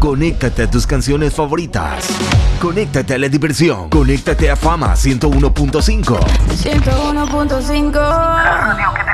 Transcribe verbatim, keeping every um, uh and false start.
Conéctate a tus canciones favoritas. Conéctate a la diversión. Conéctate a Fama ciento uno punto cinco. ciento uno punto cinco. La radio que